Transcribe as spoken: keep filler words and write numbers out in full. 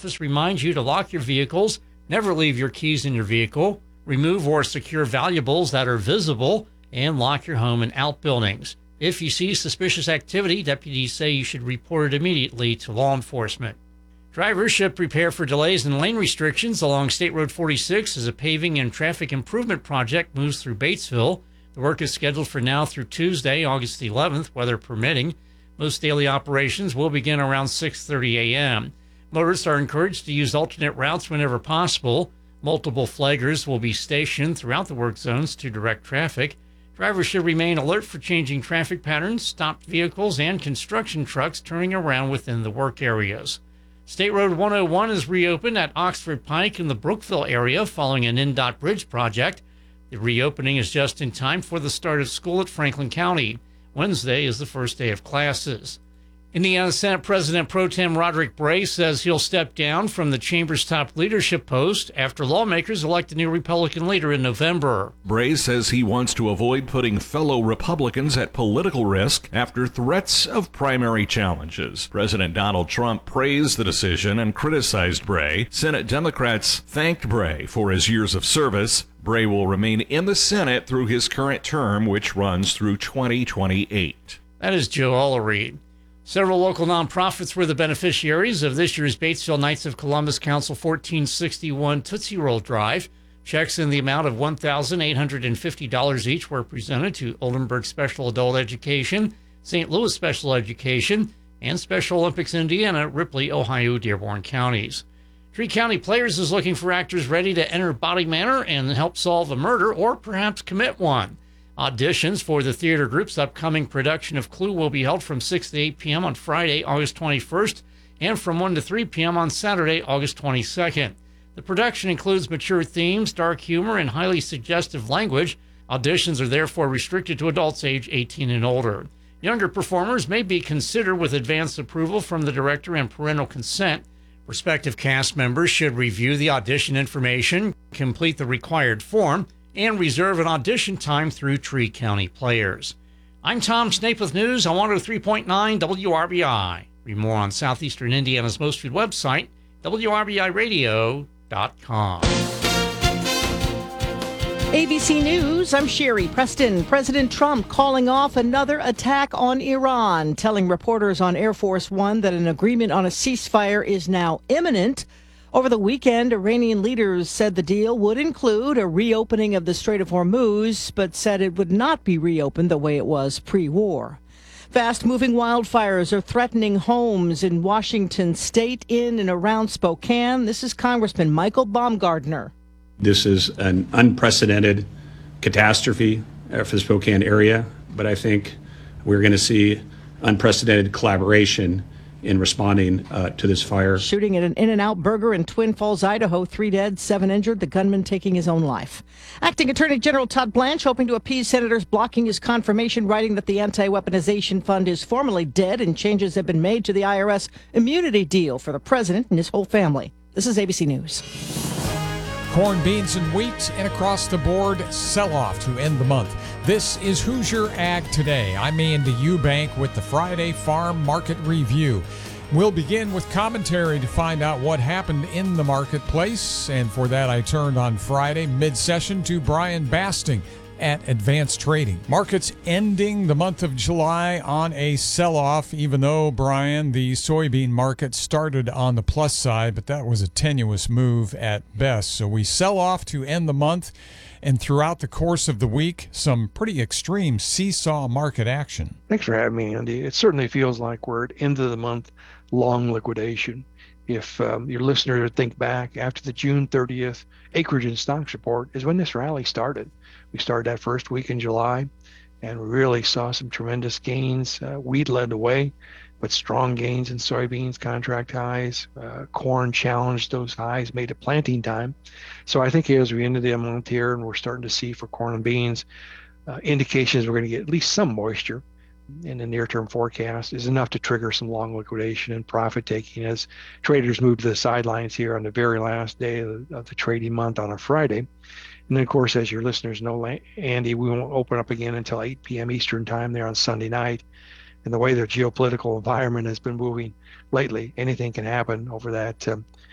office reminds you to lock your vehicles, never leave your keys in your vehicle, remove or secure valuables that are visible, and lock your home and outbuildings. If you see suspicious activity, deputies say you should report it immediately to law enforcement. Drivers should prepare for delays and lane restrictions along State Road forty-six as a paving and traffic improvement project moves through Batesville. The work is scheduled for now through Tuesday, August eleventh, weather permitting. Most daily operations will begin around six thirty a.m. Motorists are encouraged to use alternate routes whenever possible. Multiple flaggers will be stationed throughout the work zones to direct traffic. Drivers should remain alert for changing traffic patterns, stopped vehicles, and construction trucks turning around within the work areas. State Road one oh one is reopened at Oxford Pike in the Brookville area following an N DOT bridge project. The reopening is just in time for the start of school at Franklin County. Wednesday is the first day of classes. Indiana Senate President Pro Tem Roderick Bray says he'll step down from the chamber's top leadership post after lawmakers elect a new Republican leader in November. Bray says he wants to avoid putting fellow Republicans at political risk after threats of primary challenges. President Donald Trump praised the decision and criticized Bray. Senate Democrats thanked Bray for his years of service. Bray will remain in the Senate through his current term, which runs through twenty twenty-eight. That is Joe Ullery. Several local nonprofits were the beneficiaries of this year's Batesville Knights of Columbus Council fourteen sixty-one Tootsie Roll Drive. Checks in the amount of one thousand eight hundred fifty dollars each were presented to Oldenburg Special Adult Education, Saint Louis Special Education, and Special Olympics Indiana, Ripley, Ohio, Dearborn counties. Tree County Players is looking for actors ready to enter Body Manor and help solve a murder or perhaps commit one. Auditions for the theater group's upcoming production of Clue will be held from six to eight p.m. on Friday, August twenty-first, and from one to three p.m. on Saturday, August twenty-second. The production includes mature themes, dark humor, and highly suggestive language. Auditions are therefore restricted to adults age eighteen and older. Younger performers may be considered with advance approval from the director and parental consent. Prospective cast members should review the audition information, complete the required form, and reserve an audition time through Tree County Players. I'm Tom Snape with news on one oh three point nine W R B I. Read more on Southeastern Indiana's most viewed website, W R B I radio dot com. A B C News, I'm Sherry Preston. President Trump calling off another attack on Iran, telling reporters on Air Force One that an agreement on a ceasefire is now imminent. Over the weekend, Iranian leaders said the deal would include a reopening of the Strait of Hormuz, but said it would not be reopened the way it was pre-war. Fast-moving wildfires are threatening homes in Washington state, in and around Spokane. This is Congressman Michael Baumgardner. This is an unprecedented catastrophe for the Spokane area, but I think we're going to see unprecedented collaboration in responding uh, to this fire. Shooting at an In-N-Out Burger in Twin Falls, Idaho. Three dead, seven injured. The gunman taking his own life. Acting Attorney General Todd Blanche hoping to appease senators blocking his confirmation, writing that the Anti-Weaponization Fund is formally dead and changes have been made to the I R S immunity deal for the president and his whole family. This is A B C News. Corn, beans, and wheat, and across the board sell-off to end the month. This is Hoosier Ag Today. I'm Andy Eubank with the Friday Farm Market Review. We'll begin with commentary to find out what happened in the marketplace, and for that I turned on Friday mid-session to Brian Basting at Advanced Trading. Markets ending the month of July on a sell-off, even though, Brian, the soybean market started on the plus side, but that was a tenuous move at best. So we sell off to end the month, and throughout the course of the week, some pretty extreme seesaw market action. Thanks for having me, Andy. It certainly feels like we're at end of the month long liquidation. If um, your listeners think back after the June thirtieth acreage and stocks report is when this rally started. We started that first week in July, and we really saw some tremendous gains. Uh, wheat led the way, but strong gains in soybeans, contract highs. Uh, corn challenged those highs, made it planting time. So I think as we end the month here, and we're starting to see for corn and beans, uh, indications we're going to get at least some moisture in the near-term forecast is enough to trigger some long liquidation and profit taking as traders move to the sidelines here on the very last day of the, of the trading month on a Friday. And then, of course, as your listeners know, Andy, we won't open up again until eight p.m. Eastern time there on Sunday night. And the way the geopolitical environment has been moving lately, anything can happen over that um,